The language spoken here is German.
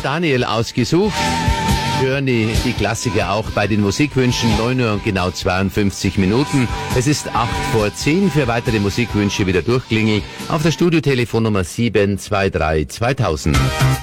Daniel ausgesucht. Hören die Klassiker auch bei den Musikwünschen. 9 Uhr und genau 52 Minuten. Es ist 8 vor 10. Für weitere Musikwünsche wieder durchklingeln auf der Studiotelefonnummer 723 2000.